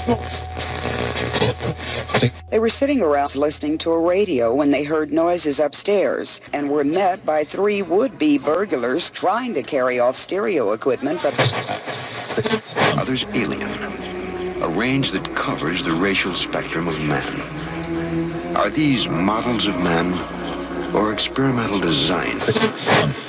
They were sitting around listening to a radio when they heard noises upstairs and were met by three would-be burglars trying to carry off stereo equipment from... Others alien, a range that covers the racial spectrum of man. Are these models of man or experimental designs?